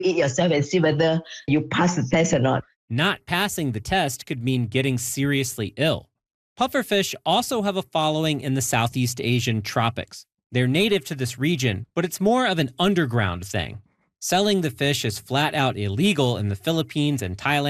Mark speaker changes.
Speaker 1: eat yourself and see whether you pass the test or not.
Speaker 2: Not passing the test could mean getting seriously ill. Pufferfish also have a following in the Southeast Asian tropics. They're native to this region, but it's more of an underground thing. Selling the fish is flat out illegal in the Philippines and Thailand.